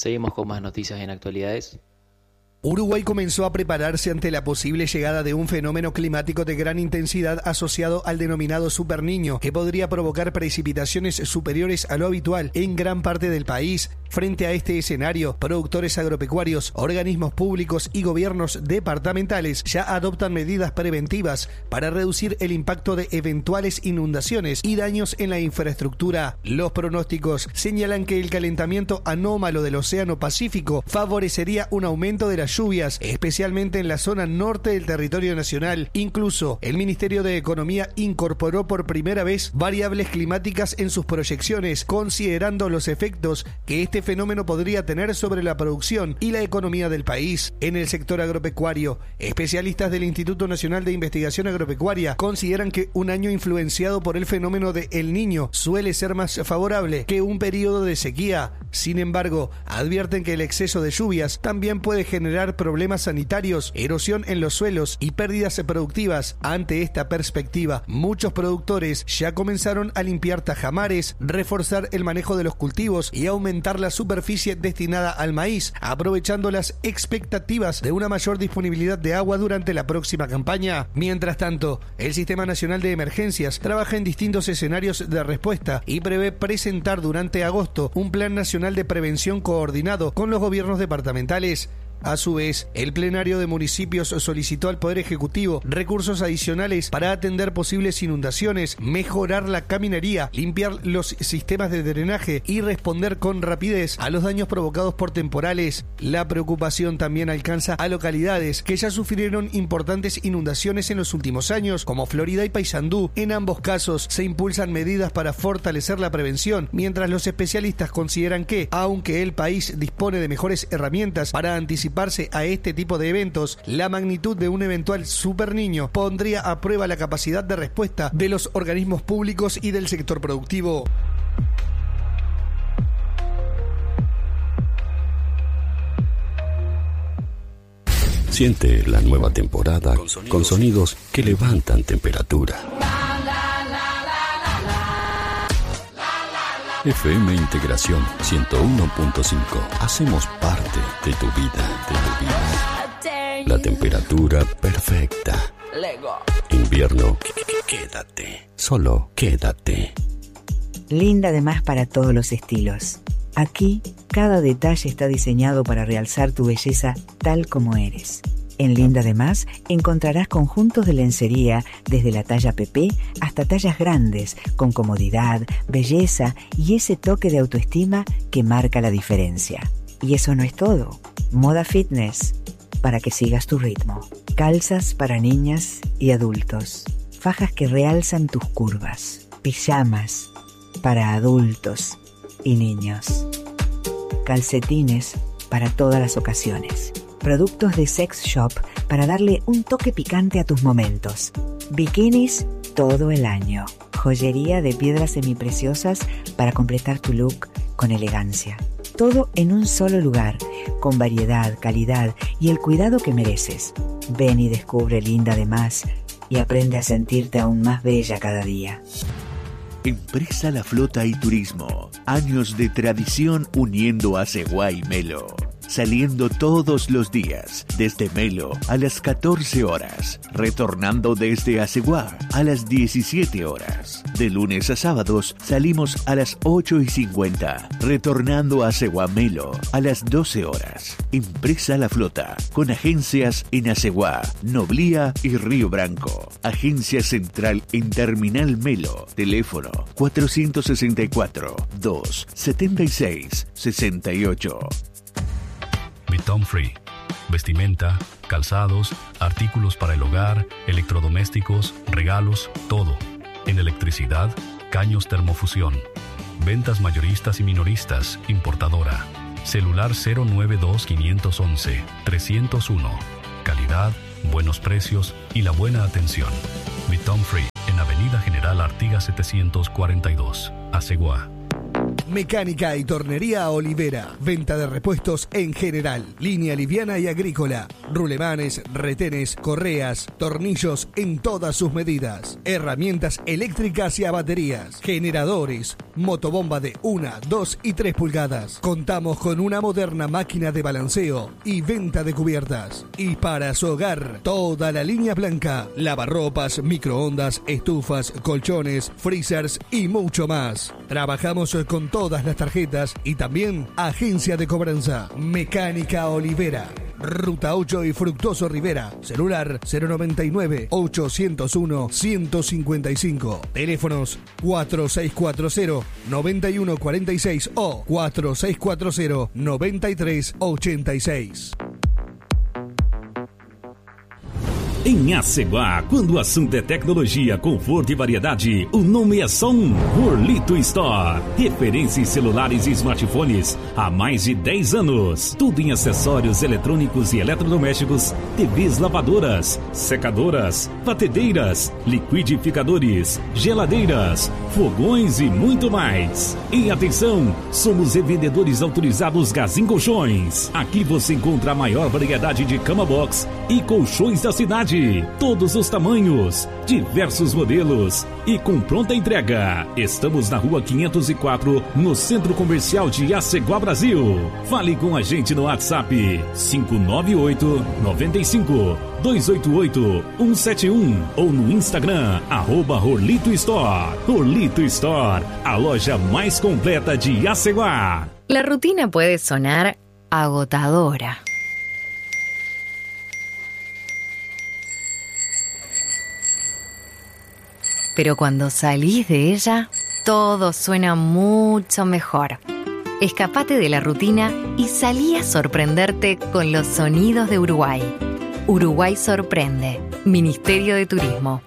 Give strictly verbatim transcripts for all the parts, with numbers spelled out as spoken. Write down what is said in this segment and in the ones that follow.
Seguimos con más noticias en actualidades. Uruguay comenzó a prepararse ante la posible llegada de un fenómeno climático de gran intensidad asociado al denominado superniño, que podría provocar precipitaciones superiores a lo habitual en gran parte del país. Frente a este escenario, productores agropecuarios, organismos públicos y gobiernos departamentales ya adoptan medidas preventivas para reducir el impacto de eventuales inundaciones y daños en la infraestructura. Los pronósticos señalan que el calentamiento anómalo del Océano Pacífico favorecería un aumento de las lluvias, especialmente en la zona norte del territorio nacional. Incluso, el Ministerio de Economía incorporó por primera vez variables climáticas en sus proyecciones, considerando los efectos que este fenómeno podría tener sobre la producción y la economía del país. En el sector agropecuario, especialistas del Instituto Nacional de Investigación Agropecuaria consideran que un año influenciado por el fenómeno de El Niño suele ser más favorable que un periodo de sequía. Sin embargo, advierten que el exceso de lluvias también puede generar problemas sanitarios, erosión en los suelos y pérdidas productivas. Ante esta perspectiva, muchos productores ya comenzaron a limpiar tajamares, reforzar el manejo de los cultivos y aumentar la superficie destinada al maíz, aprovechando las expectativas de una mayor disponibilidad de agua durante la próxima campaña. Mientras tanto, el Sistema Nacional de Emergencias trabaja en distintos escenarios de respuesta y prevé presentar durante agosto un plan nacional de prevención coordinado con los gobiernos departamentales. A su vez, el plenario de municipios solicitó al Poder Ejecutivo recursos adicionales para atender posibles inundaciones, mejorar la caminaría, limpiar los sistemas de drenaje y responder con rapidez a los daños provocados por temporales. La preocupación también alcanza a localidades que ya sufrieron importantes inundaciones en los últimos años, como Florida y Paysandú. En ambos casos se impulsan medidas para fortalecer la prevención, mientras los especialistas consideran que, aunque el país dispone de mejores herramientas para anticipar a este tipo de eventos, la magnitud de un eventual superniño pondría a prueba la capacidad de respuesta de los organismos públicos y del sector productivo. Siente la nueva temporada con sonidos, con sonidos que levantan temperatura. F M Integración ciento uno punto cinco. Hacemos parte de tu vida, de tu vida. La temperatura perfecta. Invierno, quédate. Solo quédate. Linda de más para todos los estilos. Aquí, cada detalle está diseñado para realzar tu belleza tal como eres. En Linda de Más encontrarás conjuntos de lencería desde la talla P P hasta tallas grandes, con comodidad, belleza y ese toque de autoestima que marca la diferencia. Y eso no es todo. Moda fitness, para que sigas tu ritmo. Calzas para niñas y adultos. Fajas que realzan tus curvas. Pijamas para adultos y niños. Calcetines para todas las ocasiones. Productos de sex shop para darle un toque picante a tus momentos. Bikinis todo el año. Joyería de piedras semipreciosas para completar tu look con elegancia. Todo en un solo lugar, con variedad, calidad y el cuidado que mereces. Ven y descubre Linda de Más y aprende a sentirte aún más bella cada día. Empresa La Flota y Turismo. Años de tradición uniendo a Asegua y Melo. Saliendo todos los días, desde Melo a las catorce horas, retornando desde Asegua a las diecisiete horas. De lunes a sábados salimos a las ocho y cincuenta, retornando a Asegua Melo a las doce horas. Empresa La Flota, con agencias en Asegua, Noblía y Río Branco. Agencia central en Terminal Melo. Teléfono cuatrocientos sesenta y cuatro, doscientos setenta y seis, sesenta y ocho. Bitom Free. Vestimenta, calzados, artículos para el hogar, electrodomésticos, regalos, todo. En electricidad, caños termofusión. Ventas mayoristas y minoristas, importadora. Celular cero nueve dos cinco uno uno, tres cero uno. Calidad, buenos precios y la buena atención. Bitom Free, en Avenida General Artigas setecientos cuarenta y dos, Asegua. Mecánica y Tornería Olivera. Venta de repuestos en general. Línea liviana y agrícola. Rulemanes, retenes, correas, tornillos en todas sus medidas. Herramientas eléctricas y a baterías. Generadores, Motobomba de una, dos y tres pulgadas. Contamos con una moderna máquina de balanceo y venta de cubiertas. Y para su hogar, toda la línea blanca. Lavarropas, microondas, estufas, colchones, freezers y mucho más. Trabajamos con todas las tarjetas y también agencia de cobranza. Mecánica Olivera. Ruta ocho y Fructuoso Rivera. Celular cero noventa y nueve, ochocientos uno, ciento cincuenta y cinco. Teléfonos cuatro seis cuatro cero, noventa y uno cuarenta y seis o cuatro seis cuatro cero, noventa y tres ochenta y seis. Em Aceguá, quando o assunto é tecnologia, conforto e variedade, o nome é só um: Orlito Store. Referência em celulares e smartphones há mais de dez anos. Tudo em acessórios eletrônicos e eletrodomésticos, T Vs lavadoras, secadoras, batedeiras, liquidificadores, geladeiras, fogões e muito mais. E atenção, somos revendedores autorizados Gazin Colchões. Aqui você encontra a maior variedade de cama box e colchões da cidade. Todos os tamanhos, diversos modelos e com pronta entrega. Estamos na rua quinhentos e quatro, no Centro Comercial de Aceguá, Brasil. Fale com a gente no WhatsApp cinco nove oito, nove cinco, dois oito oito, um sete um ou no Instagram, arroba Orlito Store. Orlito Store, a loja mais completa de Aceguá. La rutina puede sonar agotadora. Pero cuando salís de ella, todo suena mucho mejor. Escapate de la rutina y salí a sorprenderte con los sonidos de Uruguay. Uruguay sorprende. Ministerio de Turismo.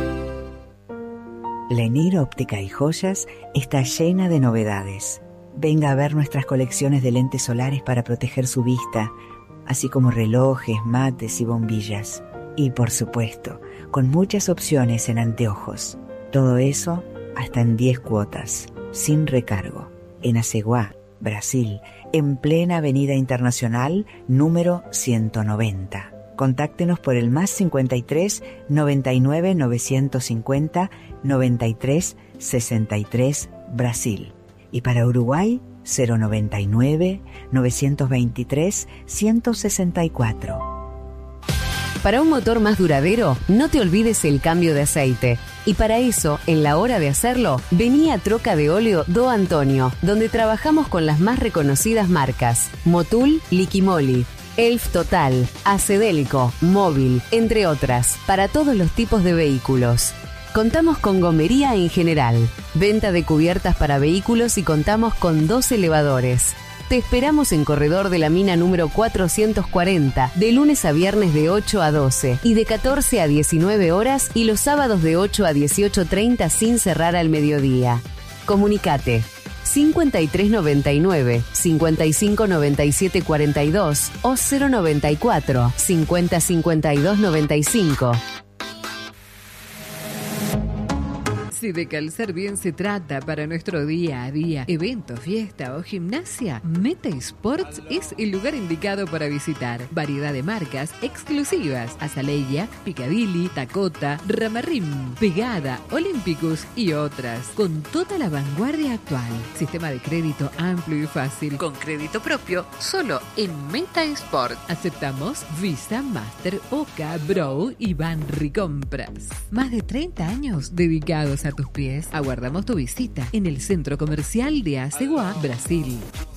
Lenir Óptica y Joyas está llena de novedades. Venga a ver nuestras colecciones de lentes solares para proteger su vista, así como relojes, mates y bombillas. Y por supuesto, con muchas opciones en anteojos. Todo eso hasta en diez cuotas, sin recargo. En Aceguá, Brasil, en plena Avenida Internacional, número ciento noventa. Contáctenos por el más cincuenta y tres, noventa y nueve, novecientos cincuenta, noventa y tres, sesenta y tres, Brasil. Y para Uruguay, cero noventa y nueve, novecientos veintitrés, ciento sesenta y cuatro. Para un motor más duradero, no te olvides el cambio de aceite. Y para eso, en la hora de hacerlo, vení a Troca de Óleo Do Antonio, donde trabajamos con las más reconocidas marcas: Motul, Liquimoli, Elf Total, Acedélico, Móvil, entre otras, para todos los tipos de vehículos. Contamos con gomería en general, venta de cubiertas para vehículos y contamos con dos elevadores. Te esperamos en Corredor de la Mina número cuatrocientos cuarenta, de lunes a viernes de ocho a doce y de catorce a diecinueve horas y los sábados de ocho a dieciocho treinta sin cerrar al mediodía. Comunicate cincuenta y tres noventa y nueve, cincuenta y cinco noventa y siete cuarenta y dos o cero noventa y cuatro, cincuenta cincuenta y dos noventa y cinco. Si de calzar bien se trata para nuestro día a día, evento, fiesta o gimnasia, Meta Sports es el lugar indicado para visitar. Variedad de marcas exclusivas: Azaleia, Picadilly, Dakota, Ramarrim, Pegada, Olympicus y otras, con toda la vanguardia actual. Sistema de crédito amplio y fácil, con crédito propio, solo en Meta Sport. Aceptamos Visa, Master, Oca, Bro y Banri Compras. Más de treinta años dedicados a tus pies. Aguardamos tu visita en el Centro Comercial de Aceguá, Brasil.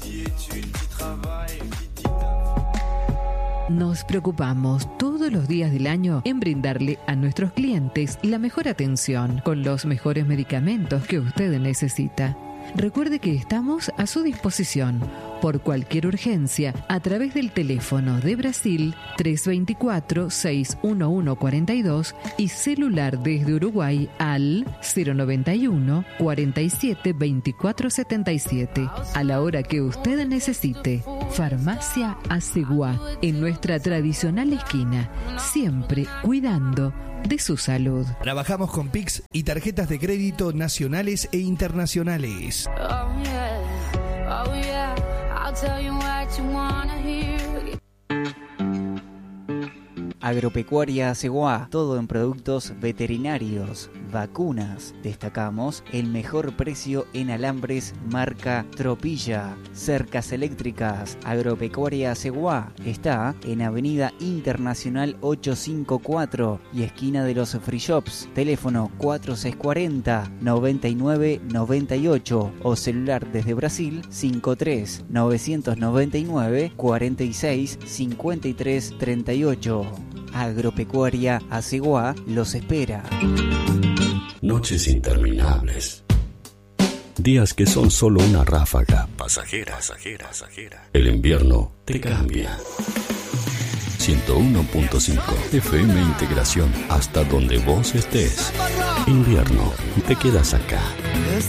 Nos preocupamos todos los días del año en brindarle a nuestros clientes la mejor atención con los mejores medicamentos que usted necesita. Recuerde que estamos a su disposición por cualquier urgencia a través del teléfono de Brasil tres dos cuatro, seis uno uno cuatro dos y celular desde Uruguay al cero noventa y uno, cuarenta y siete, veinticuatro setenta y siete. A la hora que usted necesite. Farmacia Aceguá, en nuestra tradicional esquina, siempre cuidando de su salud. Trabajamos con P I X y tarjetas de crédito nacionales e internacionales. Oh yeah, oh yeah, I'll tell you what you wanna hear. Agropecuaria Aceguá, todo en productos veterinarios, vacunas. Destacamos el mejor precio en alambres marca Tropilla. Cercas eléctricas. Agropecuaria Aceguá está en Avenida Internacional ochocientos cincuenta y cuatro y esquina de los Free Shops. Teléfono cuatro seis cuatro cero, noventa y nueve noventa y ocho o celular desde Brasil cinco tres nueve nueve nueve, cuarenta y seis, cincuenta y tres, treinta y ocho. Agropecuaria Aceguá los espera. Noches interminables. Días que son solo una ráfaga pasajera, pasajera, pasajera. El invierno te cambia. ciento uno punto cinco F M Integración, hasta donde vos estés. Invierno, te quedas acá.